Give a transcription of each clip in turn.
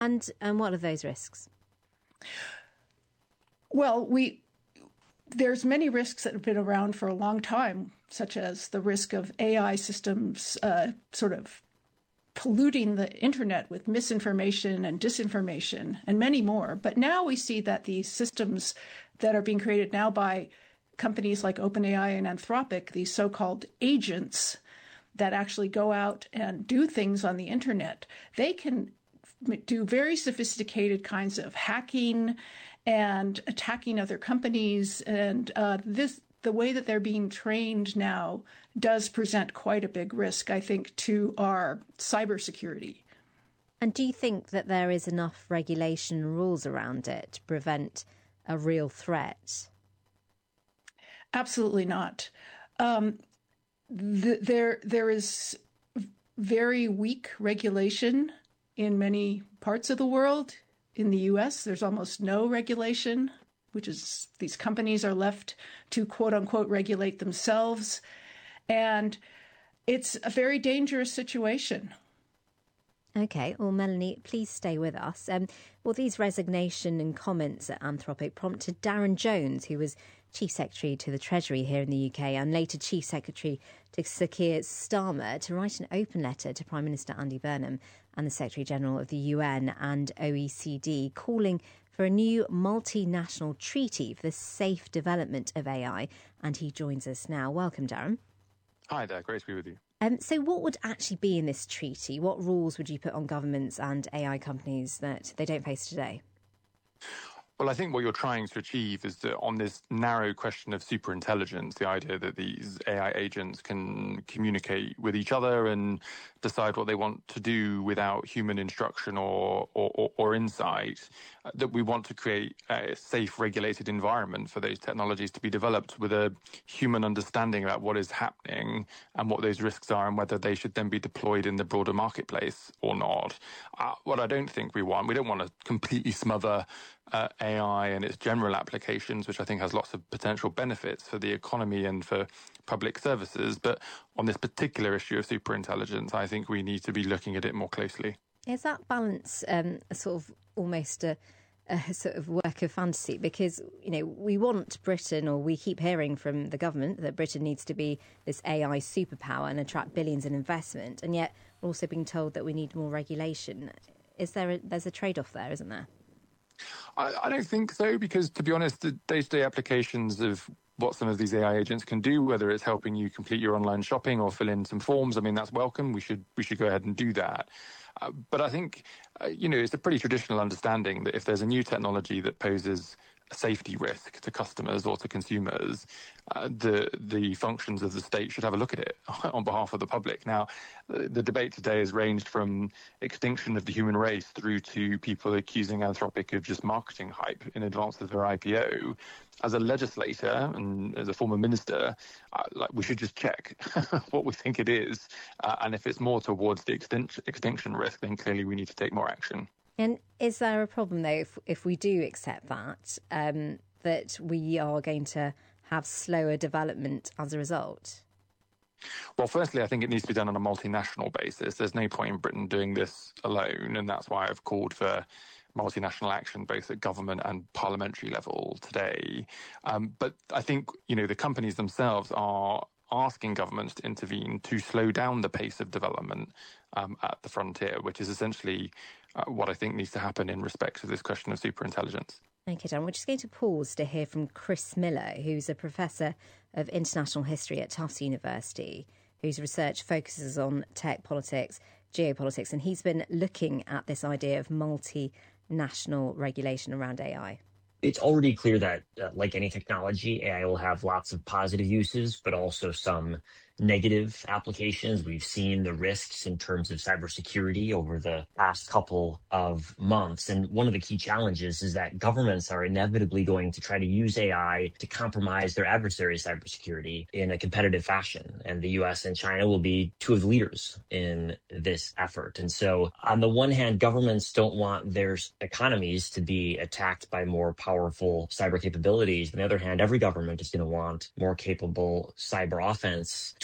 And what are those risks? Well, there's many risks that have been around for a long time, such as the risk of AI systems sort of polluting the internet with misinformation and disinformation and many more. But now we see that these systems that are being created now by companies like OpenAI and Anthropic, these so-called agents that actually go out and do things on the internet, they can do very sophisticated kinds of hacking and attacking other companies. And the way that they're being trained now does present quite a big risk, I think, to our cybersecurity. And do you think that there is enough regulation rules around it to prevent a real threat? Absolutely not. There is very weak regulation in many parts of the world. In the US, there's almost no regulation, which is these companies are left to quote unquote regulate themselves. And it's a very dangerous situation. Okay, well, Melanie, please stay with us. Well, these resignation and comments at Anthropic prompted Darren Jones, who was Chief Secretary to the Treasury here in the UK and later Chief Secretary to Sir Keir Starmer, to write an open letter to Prime Minister Andy Burnham and the Secretary General of the UN and OECD, calling for a new multinational treaty for the safe development of AI. And he joins us now. Welcome, Darren. Hi there, great to be with you. So what would actually be in this treaty? What rules would you put on governments and AI companies that they don't face today? Well, I think what you're trying to achieve is that on this narrow question of superintelligence, the idea that these AI agents can communicate with each other and decide what they want to do without human instruction or insight, that we want to create a safe, regulated environment for those technologies to be developed with a human understanding about what is happening and what those risks are and whether they should then be deployed in the broader marketplace or not. What I don't think we don't want to completely smother AI and its general applications, which I think has lots of potential benefits for the economy and for public services. But on this particular issue of superintelligence, I think we need to be looking at it more closely. Is that balance almost a sort of work of fantasy? Because, we want Britain, or we keep hearing from the government that Britain needs to be this AI superpower and attract billions in investment. And yet we're also being told that we need more regulation. There's a trade-off there, isn't there? I don't think so, because, to be honest, the day-to-day applications of what some of these AI agents can do, whether it's helping you complete your online shopping or fill in some forms, I mean, that's welcome. We should go ahead and do that. But I think, it's a pretty traditional understanding that if there's a new technology that poses a safety risk to customers or to consumers, the functions of the state should have a look at it on behalf of the public. Now, the debate today has ranged from extinction of the human race through to people accusing Anthropic of just marketing hype in advance of their IPO. As a legislator and as a former minister, we should just check what we think it is. And if it's more towards the extinction risk, then clearly we need to take more action. And is there a problem, though, if we do accept that, that we are going to have slower development as a result? Well, firstly, I think it needs to be done on a multinational basis. There's no point in Britain doing this alone, and that's why I've called for multinational action, both at government and parliamentary level today. But I think, the companies themselves are asking governments to intervene to slow down the pace of development at the frontier, which is essentially what I think needs to happen in respect to this question of superintelligence. Okay, Dan, we're just going to pause to hear from Chris Miller, who's a professor of international history at Tufts University, whose research focuses on tech politics, geopolitics, and he's been looking at this idea of multinational regulation around AI. It's already clear that, like any technology, AI will have lots of positive uses, but also some negative applications. We've seen the risks in terms of cybersecurity over the past couple of months. And one of the key challenges is that governments are inevitably going to try to use AI to compromise their adversaries' cybersecurity in a competitive fashion. And the US and China will be two of the leaders in this effort. And so on the one hand, governments don't want their economies to be attacked by more powerful cyber capabilities. On the other hand, every government is going to want more capable cyber offense to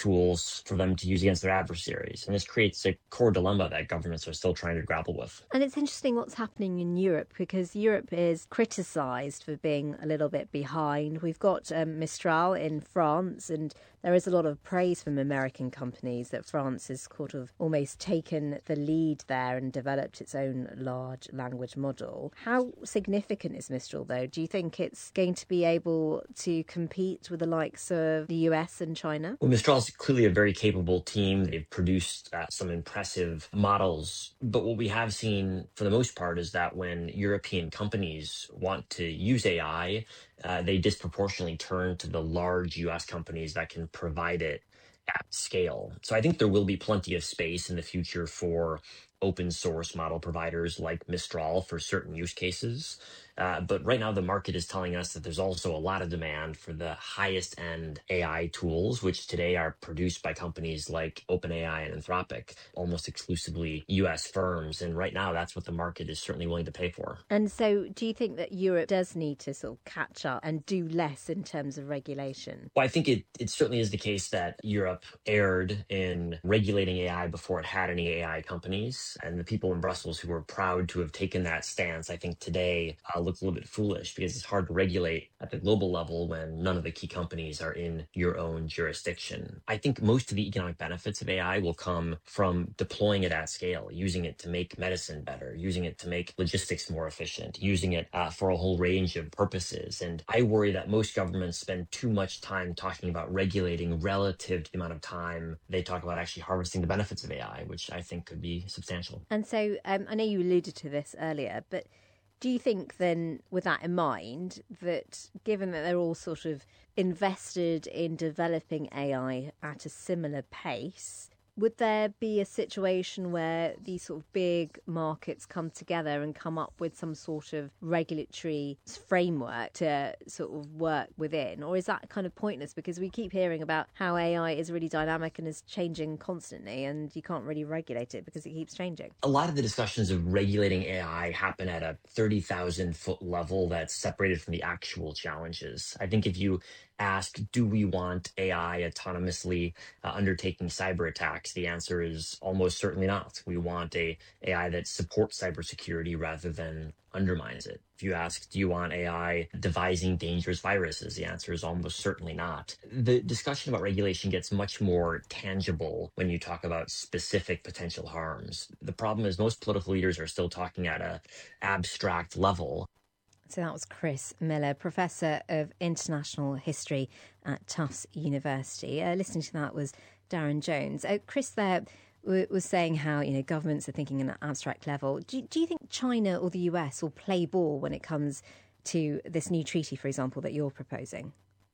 tools for them to use against their adversaries. And this creates a core dilemma that governments are still trying to grapple with. And it's interesting what's happening in Europe, because Europe is criticised for being a little bit behind. We've got Mistral in France, and there is a lot of praise from American companies that France has sort of almost taken the lead there and developed its own large language model. How significant is Mistral, though? Do you think it's going to be able to compete with the likes of the US and China? Well, Mistral is clearly a very capable team. They've produced some impressive models. But what we have seen for the most part is that when European companies want to use AI, they disproportionately turn to the large US companies that can provide it at scale. So I think there will be plenty of space in the future for open source model providers like Mistral for certain use cases. But right now, the market is telling us that there's also a lot of demand for the highest end AI tools, which today are produced by companies like OpenAI and Anthropic, almost exclusively US firms. And right now, that's what the market is certainly willing to pay for. And so do you think that Europe does need to sort of catch up and do less in terms of regulation? Well, I think it certainly is the case that Europe erred in regulating AI before it had any AI companies. And the people in Brussels who were proud to have taken that stance, I think today looks a little bit foolish, because it's hard to regulate at the global level when none of the key companies are in your own jurisdiction. I think most of the economic benefits of AI will come from deploying it at scale, using it to make medicine better, using it to make logistics more efficient, using it for a whole range of purposes. And I worry that most governments spend too much time talking about regulating relative to the amount of time they talk about actually harvesting the benefits of AI, which I think could be substantial. And so I know you alluded to this earlier, but do you think then, with that in mind, that given that they're all sort of invested in developing AI at a similar pace, would there be a situation where these sort of big markets come together and come up with some sort of regulatory framework to sort of work within? Or is that kind of pointless, because we keep hearing about how AI is really dynamic and is changing constantly, and you can't really regulate it because it keeps changing? A lot of the discussions of regulating AI happen at a 30,000 foot level that's separated from the actual challenges. I think if you ask, do we want AI autonomously undertaking cyber attacks? The answer is almost certainly not. We want a AI that supports cybersecurity rather than undermines it. If you ask, do you want AI devising dangerous viruses? The answer is almost certainly not. The discussion about regulation gets much more tangible when you talk about specific potential harms. The problem is most political leaders are still talking at an abstract level. So that was Chris Miller, Professor of International History at Tufts University. Listening to that was Darren Jones. Chris there was saying how, governments are thinking at an abstract level. Do you think China or the US will play ball when it comes to this new treaty, for example, that you're proposing?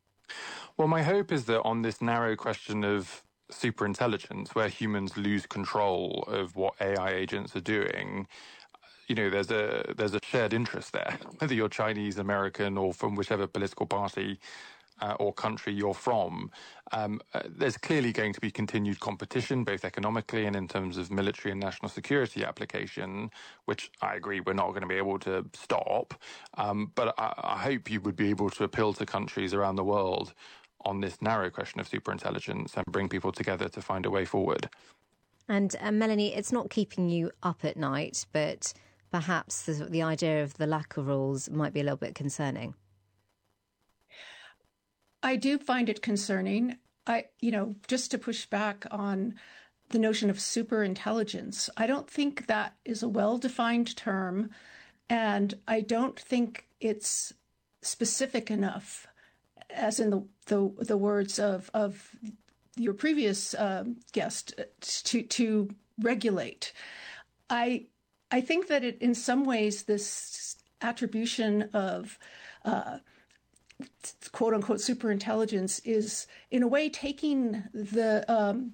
Well, my hope is that on this narrow question of superintelligence, where humans lose control of what AI agents are doing, there's a shared interest there, whether you're Chinese, American, or from whichever political party or country you're from. There's clearly going to be continued competition, both economically and in terms of military and national security application, which I agree we're not going to be able to stop. But I hope you would be able to appeal to countries around the world on this narrow question of superintelligence and bring people together to find a way forward. And Melanie, it's not keeping you up at night, but perhaps the idea of the lack of rules might be a little bit concerning. I do find it concerning. Just to push back on the notion of superintelligence, I don't think that is a well-defined term, and I don't think it's specific enough, as in the words of your previous guest, to regulate. I think that in some ways, this attribution of quote unquote superintelligence is in a way taking the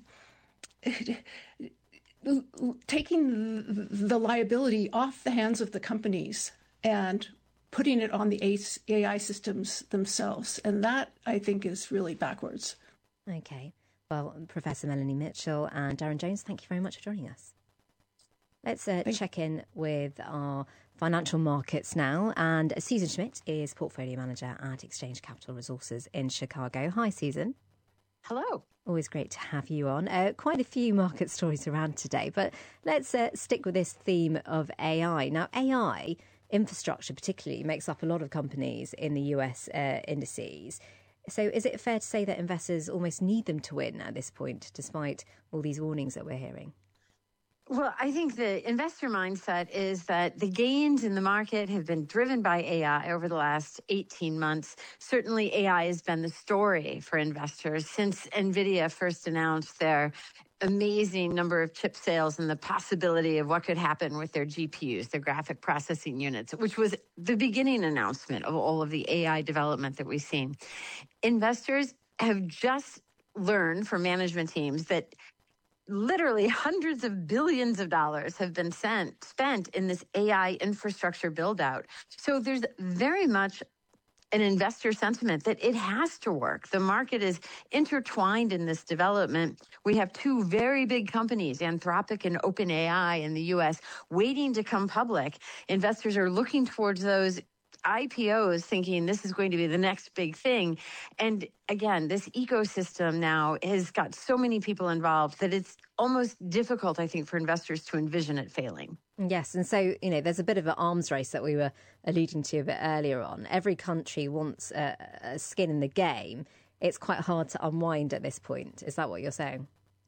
liability off the hands of the companies and putting it on the AI systems themselves. And that, I think, is really backwards. Okay. Well, Professor Melanie Mitchell and Darren Jones, thank you very much for joining us. Let's check in with our financial markets now. And Susan Schmidt is Portfolio Manager at Exchange Capital Resources in Chicago. Hi, Susan. Hello. Always great to have you on. Quite a few market stories around today, but let's stick with this theme of AI. Now, AI infrastructure particularly makes up a lot of companies in the US indices. So is it fair to say that investors almost need them to win at this point, despite all these warnings that we're hearing? Well, I think the investor mindset is that the gains in the market have been driven by AI over the last 18 months. Certainly, AI has been the story for investors since NVIDIA first announced their amazing number of chip sales and the possibility of what could happen with their GPUs, their graphic processing units, which was the beginning announcement of all of the AI development that we've seen. Investors have just learned from management teams that literally hundreds of billions of dollars have been spent in this AI infrastructure build out. So there's very much an investor sentiment that it has to work. The market is intertwined in this development. We have two very big companies, Anthropic and OpenAI in the US, waiting to come public. Investors are looking towards those IPOs thinking this is going to be the next big thing. And again, this ecosystem now has got so many people involved that it's almost difficult, I think, for investors to envision it failing. Yes. And so, there's a bit of an arms race that we were alluding to a bit earlier on. Every country wants a skin in the game. It's quite hard to unwind at this point. Is that what you're saying?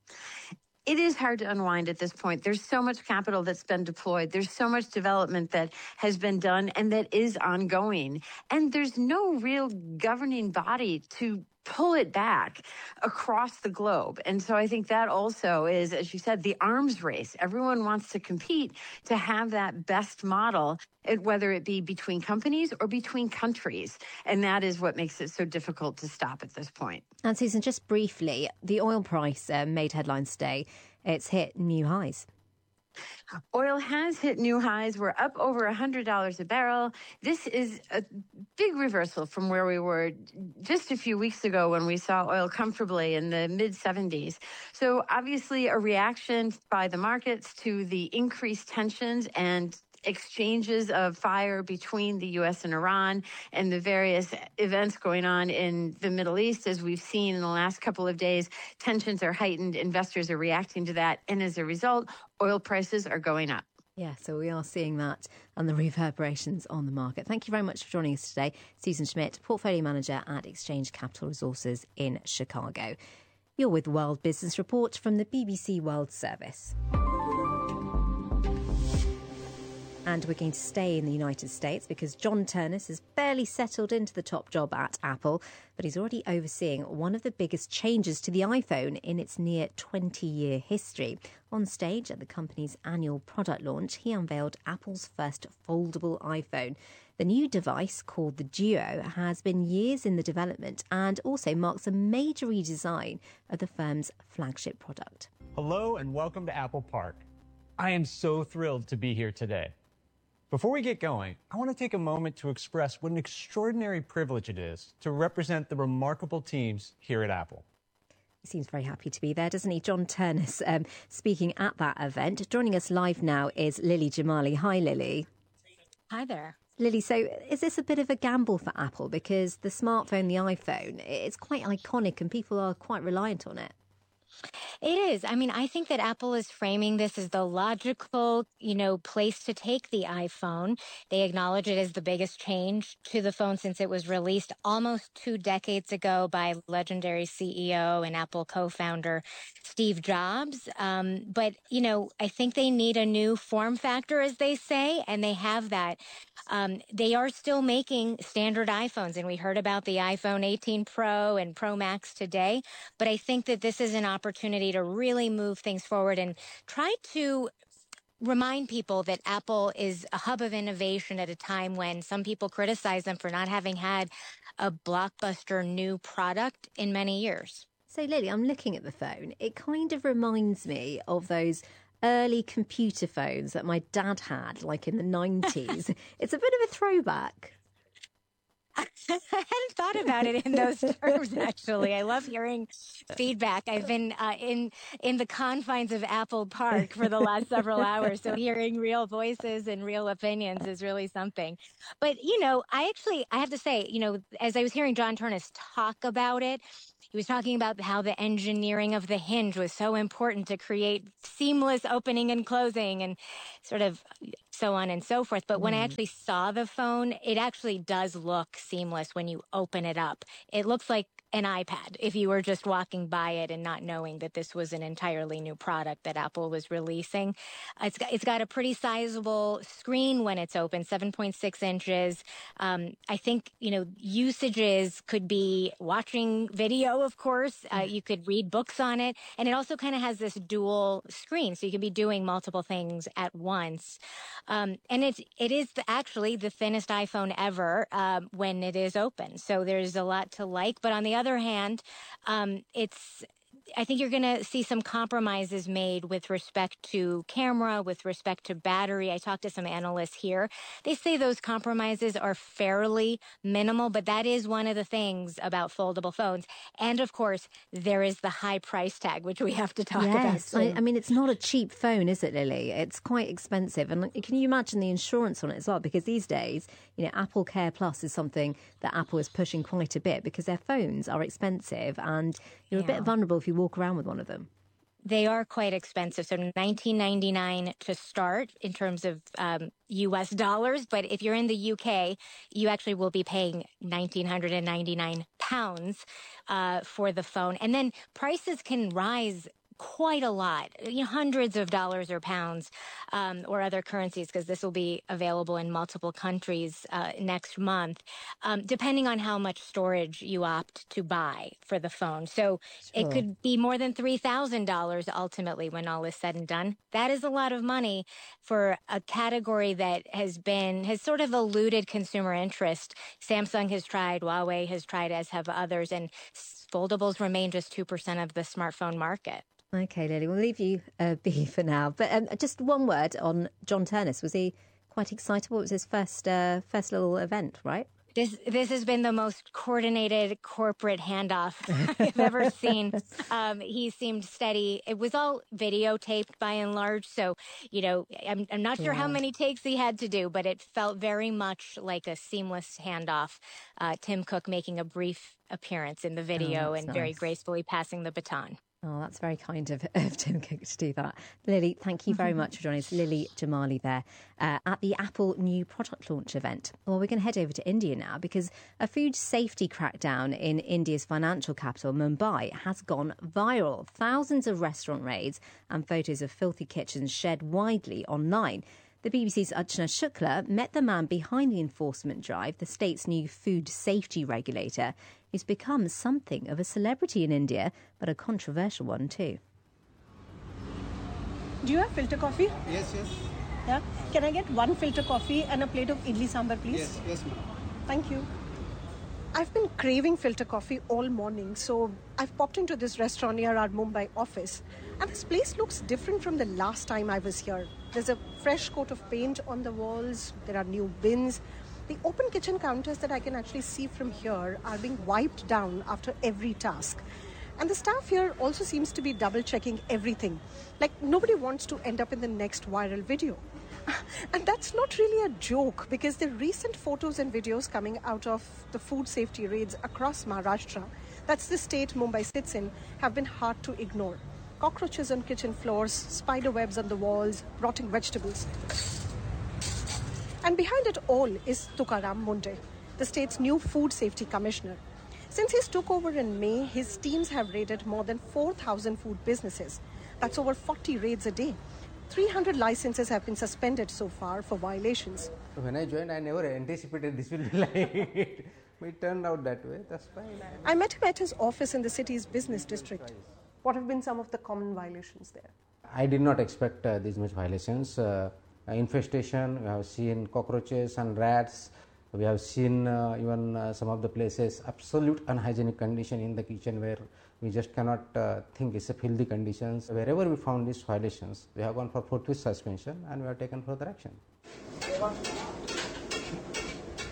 It is hard to unwind at this point. There's so much capital that's been deployed. There's so much development that has been done and that is ongoing. And there's no real governing body to pull it back across the globe. And so I think that also is, as you said, the arms race. Everyone wants to compete to have that best model, whether it be between companies or between countries. And that is what makes it so difficult to stop at this point. And Susan, just briefly, the oil price made headlines today. It's hit new highs. Oil has hit new highs. We're up over $100 a barrel. This is a big reversal from where we were just a few weeks ago when we saw oil comfortably in the mid-70s. So obviously a reaction by the markets to the increased tensions and exchanges of fire between the U.S. and Iran and the various events going on in the Middle East. As we've seen in the last couple of days, tensions are heightened. Investors are reacting to that. And as a result, oil prices are going up. Yeah, so we are seeing that and the reverberations on the market. Thank you very much for joining us today. Susan Schmidt, Portfolio Manager at Exchange Capital Resources in Chicago. You're with World Business Report from the BBC World Service. And we're going to stay in the United States because John Ternus has barely settled into the top job at Apple, but he's already overseeing one of the biggest changes to the iPhone in its near 20-year history. On stage at the company's annual product launch, he unveiled Apple's first foldable iPhone. The new device, called the Duo, has been years in the development and also marks a major redesign of the firm's flagship product. Hello and welcome to Apple Park. I am so thrilled to be here today. Before we get going, I want to take a moment to express what an extraordinary privilege it is to represent the remarkable teams here at Apple. He seems very happy to be there, doesn't he? John Ternus speaking at that event. Joining us live now is Lily Jamali. Hi, Lily. Hi there. Lily, so is this a bit of a gamble for Apple? Because the smartphone, the iPhone, it's quite iconic and people are quite reliant on it. It is. I mean, I think that Apple is framing this as the logical, place to take the iPhone. They acknowledge it as the biggest change to the phone since it was released almost 2 decades ago by legendary CEO and Apple co-founder Steve Jobs. But, I think they need a new form factor, as they say, and they have that. They are still making standard iPhones, and we heard about the iPhone 18 Pro and Pro Max today. But I think that this is an opportunity to really move things forward and try to remind people that Apple is a hub of innovation at a time when some people criticize them for not having had a blockbuster new product in many years. So, Lily, I'm looking at the phone. It kind of reminds me of those early computer phones that my dad had, like in the 90s. It's a bit of a throwback. I hadn't thought about it in those terms, actually. I love hearing feedback. I've been in the confines of Apple Park for the last several hours, so hearing real voices and real opinions is really something. But, I have to say, as I was hearing John Ternus talk about it, he was talking about how the engineering of the hinge was so important to create seamless opening and closing and sort of so on and so forth. But when I actually saw the phone, it actually does look seamless when you open it up. It looks like an iPad if you were just walking by it and not knowing that this was an entirely new product that Apple was releasing. It's got a pretty sizable screen when it's open, 7.6 inches. I think, usages could be watching video, of course. You could read books on it. And it also kind of has this dual screen, so you can be doing multiple things at once. And it is actually the thinnest iPhone ever when it is open. So there's a lot to like. But on the other hand, I think you're going to see some compromises made with respect to camera, with respect to battery. I talked to some analysts here. They say those compromises are fairly minimal, but that is one of the things about foldable phones. And of course, there is the high price tag, which we have to talk about. I mean, it's not a cheap phone, is it, Lily? It's quite expensive. And can you imagine the insurance on it as well? Because these days, Apple Care Plus is something that Apple is pushing quite a bit because their phones are expensive and you're a bit vulnerable if you walk around with one of them. They are quite expensive. So $19.99 to start in terms of US dollars. But if you're in the UK, you actually will be paying £1,999 for the phone. And then prices can rise quite a lot, hundreds of dollars or pounds or other currencies, because this will be available in multiple countries next month, depending on how much storage you opt to buy for the phone. So it could be more than $3,000 ultimately when all is said and done. That is a lot of money for a category that has sort of eluded consumer interest. Samsung has tried, Huawei has tried, as have others, and foldables remain just 2% of the smartphone market. Okay, Lily, we'll leave you be for now. But just one word on John Ternus. Was he quite excitable? It was his first little event, right? This has been the most coordinated corporate handoff I've ever seen. He seemed steady. It was all videotaped by and large, so I'm not sure how many takes he had to do, but it felt very much like a seamless handoff. Tim Cook making a brief appearance in the video and very gracefully passing the baton. Oh, that's very kind of Tim Cook to do that. Lily, thank you very much for joining us. Lily Jamali there at the Apple new product launch event. Well, we're going to head over to India now because a food safety crackdown in India's financial capital, Mumbai, has gone viral. Thousands of restaurant raids and photos of filthy kitchens shared widely online. The BBC's Archana Shukla met the man behind the enforcement drive, the state's new food safety regulator, who's become something of a celebrity in India, but a controversial one too. Do you have filter coffee? Yes. Yeah. Can I get one filter coffee and a plate of idli sambar, please? Yes, ma'am. Thank you. I've been craving filter coffee all morning, so I've popped into this restaurant near our Mumbai office. And this place looks different from the last time I was here. There's a fresh coat of paint on the walls. There are new bins. The open kitchen counters that I can actually see from here are being wiped down after every task. And the staff here also seems to be double-checking everything. Like nobody wants to end up in the next viral video. And that's not really a joke, because the recent photos and videos coming out of the food safety raids across Maharashtra, that's the state Mumbai sits in, have been hard to ignore. Cockroaches on kitchen floors, spider webs on the walls, rotting vegetables. And behind it all is Tukaram Munde, the state's new food safety commissioner. Since he's took over in May, his teams have raided more than 4,000 food businesses. That's over 40 raids a day. 300 licenses have been suspended so far for violations. When I joined, I never anticipated this will be like it. It turned out that way. That's fine. I met him at his office in the city's business district. What have been some of the common violations there? I did not expect these much violations. Infestation, we have seen cockroaches and rats. We have seen even some of the places absolute unhygienic condition in the kitchen where we just cannot think it's a filthy conditions. Wherever we found these violations, we have gone for forthwith suspension and we have taken further action. And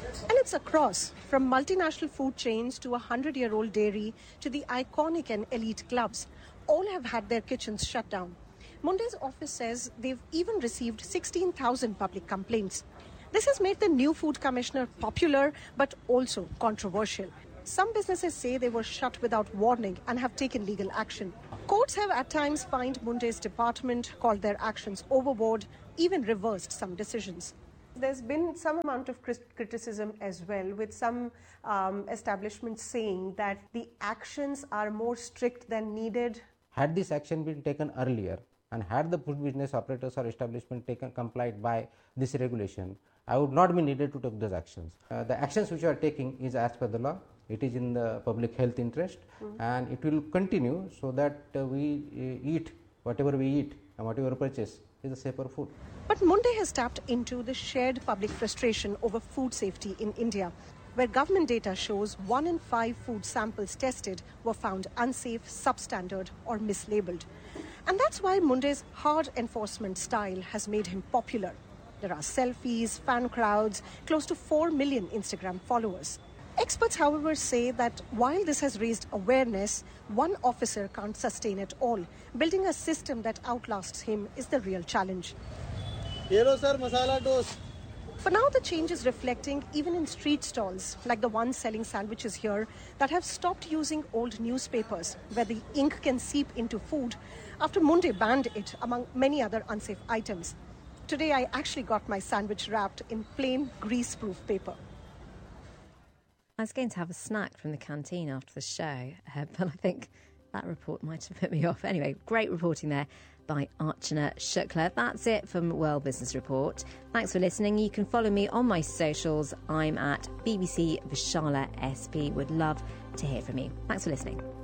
cuts across, from multinational food chains to a 100-year-old dairy to the iconic and elite clubs. All have had their kitchens shut down. Munde's office says they've even received 16,000 public complaints. This has made the new food commissioner popular, but also controversial. Some businesses say they were shut without warning and have taken legal action. Courts have at times fined Munde's department, called their actions overboard, even reversed some decisions. There's been some amount of criticism as well, with some establishments saying that the actions are more strict than needed. Had this action been taken earlier, and had the food business operators or establishment complied by this regulation, I would not be needed to take those actions. The actions which we are taking is as per the law. It is in the public health interest, and it will continue so that we eat whatever we eat and whatever we purchase is a safer food. But Munde has tapped into the shared public frustration over food safety in India, where government data shows 1 in 5 food samples tested were found unsafe, substandard or mislabeled. And that's why Munde's hard enforcement style has made him popular. There are selfies, fan crowds, close to 4 million Instagram followers. Experts, however, say that while this has raised awareness, one officer can't sustain it all. Building a system that outlasts him is the real challenge. Hello, sir, masala toast. For now, the change is reflecting even in street stalls, like the one selling sandwiches here, that have stopped using old newspapers, where the ink can seep into food, after Munde banned it, among many other unsafe items. Today, I actually got my sandwich wrapped in plain grease-proof paper. I was going to have a snack from the canteen after the show, but I think that report might have put me off. Anyway, great reporting there by Archana Shukla. That's it from World Business Report. Thanks for listening. You can follow me on my socials. I'm at BBC Vishala SP. Would love to hear from you. Thanks for listening.